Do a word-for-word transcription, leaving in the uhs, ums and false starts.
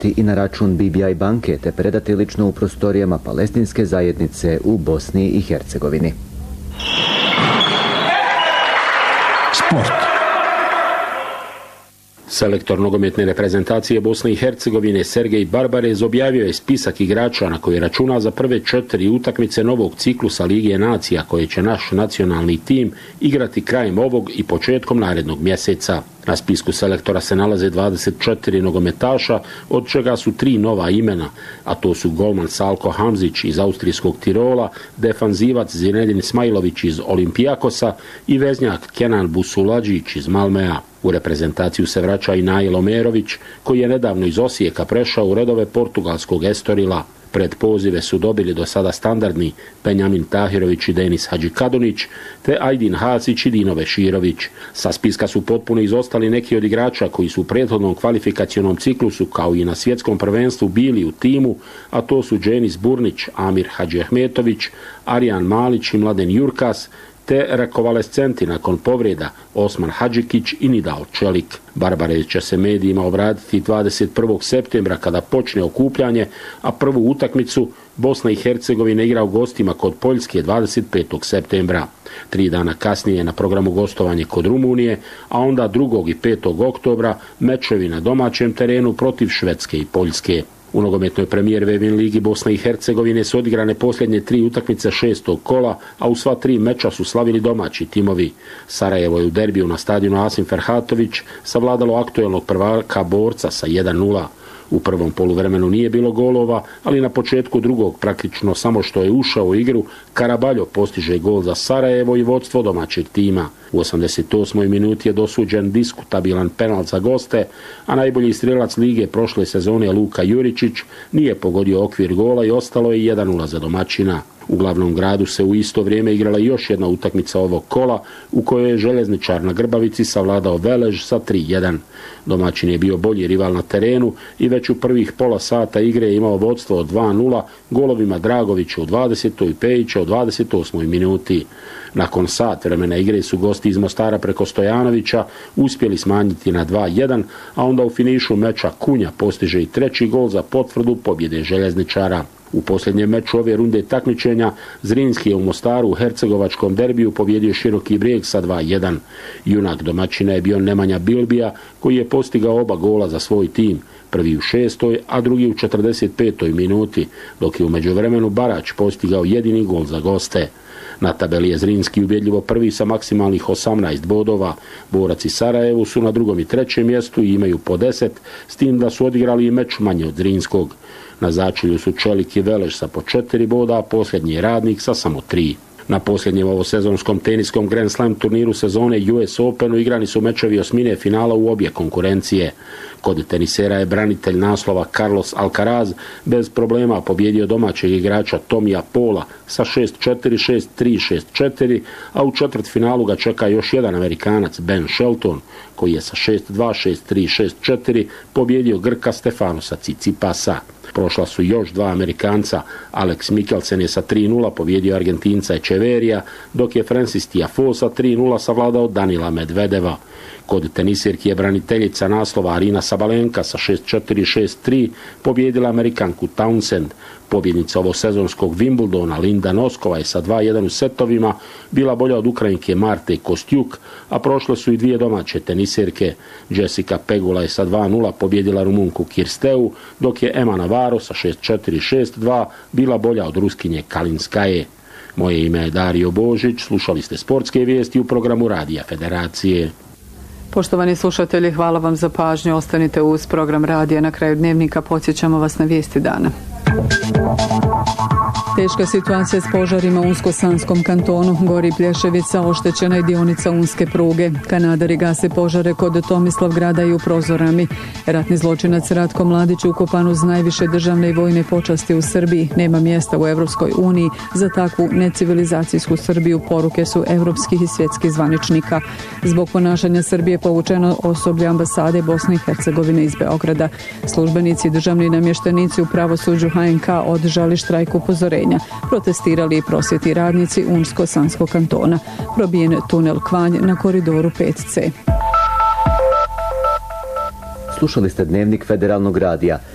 ti i na račun B B I banke te predati lično u prostorijama palestinske zajednice u Bosni i Hercegovini. Sport. Selektor nogometne reprezentacije Bosne i Hercegovine Sergej Barbarez objavio je spisak igrača na koji računa za prve četiri utakmice novog ciklusa Lige nacija koje će naš nacionalni tim igrati krajem ovog i početkom narednog mjeseca. Na spisku selektora se nalaze dvadeset četiri nogometaša, od čega su tri nova imena, a to su golman Salko Hamzić iz austrijskog Tirola, defanzivac Zinedin Smajlović iz Olimpijakosa i veznjak Kenan Busuladžić iz Malmea. U reprezentaciju se vraća i Nail Omerović, koji je nedavno iz Osijeka prešao u redove portugalskog Estorila. Pred pozive su dobili do sada standardni Benjamin Tahirović i Denis Hadžikadunić, te Ajdin Hasić i Dino Veširović. Sa spiska su potpuno izostali neki od igrača koji su u prethodnom kvalifikacionom ciklusu kao i na svjetskom prvenstvu bili u timu, a to su Dženis Burnić, Amir Hadžiahmetović, Arjan Malić i Mladen Jurkas, te rekovalescenti nakon povreda Osman Hadžikić i Nidal Čelik. Barbarez će se medijima obratiti dvadeset prvog septembra kada počne okupljanje, a prvu utakmicu Bosna i Hercegovina igra u gostima kod Poljske dvadeset petog septembra. Tri dana kasnije na programu gostovanje kod Rumunije, a onda drugog i petog oktobra mečevi na domaćem terenu protiv Švedske i Poljske. U nogometnoj premijer Vevin ligi Bosne i Hercegovine su odigrane posljednje tri utakmice šestog kola, a u sva tri meča su slavili domaći timovi. Sarajevo je u derbiju na stadionu Asim Ferhatović savladalo aktuelnog prvaka Borca sa jedan nula. U prvom poluvremenu nije bilo golova, ali na početku drugog, praktično samo što je ušao u igru, Karabaljo postiže gol za Sarajevo i vodstvo domaćeg tima. U osamdeset osmoj minuti je dosuđen diskutabilan penal za goste, a najbolji strelac lige prošle sezone Luka Juričić nije pogodio okvir gola i ostalo je jedan nula za domaćina. U glavnom gradu se u isto vrijeme igrala još jedna utakmica ovog kola u kojoj je Željezničar na Grbavici savladao Velež sa tri jedan. Domaćin je bio bolji rival na terenu i već u prvih pola sata igre je imao vodstvo od dva nula golovima Dragovića u dvadesetoj i Pejića u dvadeset osmoj minuti. Nakon sat vremena igre su gosti iz Mostara preko Stojanovića uspjeli smanjiti na dva jedan, a onda u finišu meča Kunja postiže i treći gol za potvrdu pobjede Željezničara. U posljednjem meču ove runde takmičenja Zrinski je u Mostaru u hercegovačkom derbiju pobjedio Široki Brijeg sa dva jedan. Junak domaćina je bio Nemanja Bilbija koji je postigao oba gola za svoj tim, prvi u šestoj, a drugi u četrdeset petoj minuti, dok je u međuvremenu Barać postigao jedini gol za goste. Na tabeli je Zrinski ubjedljivo prvi sa maksimalnih osamnaest bodova. Borac i Sarajevo su na drugom i trećem mjestu i imaju po deset, s tim da su odigrali i meč manje od Zrinskog. Na začelju su Čelik i Veleš sa po četiri boda, a posljednji je Radnik sa samo tri. Na posljednjem ovosezonskom teniskom Grand Slam turniru sezone U S Openu igrani su mečevi osmine finala u obje konkurencije. Kod tenisera je branitelj naslova Carlos Alcaraz bez problema pobjedio domaćeg igrača Tomija Pola sa šest četiri, šest tri, šest četiri, a u četvrtfinalu ga čeka još jedan Amerikanac Ben Shelton, koji je sa šest dva, šest tri, šest četiri pobjedio Grka Stefanosa Tsitsipasa. Prošla su još dva Amerikanca, Alex Mikkelsen je sa tri nula pobjedio Argentinca Echeverija, dok je Francis Tiafoe sa tri nula savladao Danila Medvedeva. Kod tenisirki je braniteljica naslova Arina Sabalenka sa šest četiri, šest tri pobjedila Amerikanku Townsend. Pobjednica ovosezonskog Wimbledona Linda Noskova je sa dva jedan u setovima bila bolja od Ukrajinke Marte Kostjuk, a prošle su i dvije domaće tenisirke. Jessica Pegula je sa dva nula pobjedila Rumunku Kirsteu, dok je Emma Navarro sa šest četiri, šest dva bila bolja od Ruskinje Kalinskaje. Moje ime je Dario Božić, slušali ste sportske vijesti u programu Radija Federacije. Poštovani slušatelji, hvala vam za pažnju. Ostanite uz program radija. Na kraju dnevnika podsjećamo vas na vijesti dana. Teška situacija s požarima u Unsko-Sanskom kantonu. Gori Plješevica, oštećena je dionica unske pruge. Kanadari gase požare kod Tomislavgrada i u Prozorami. Ratni zločinac Ratko Mladić ukopan uz najviše državne i vojne počasti u Srbiji. Nema mjesta u Evropskoj uniji za takvu necivilizacijsku Srbiju, poruke su evropskih i svjetskih zvaničnika. Zbog ponašanja Srbije povučeno osoblje ambasade Bosne i Hercegovine iz Beograda. Službenici i državni namještenici u pravosuđu H N K održali štrajk upozorenja. Protestirali i prosvjetni radnici Unsko-Sanskog kantona. Probijen tunel Kvanj na koridoru pet C. Slušali ste Dnevnik Federalnog radija.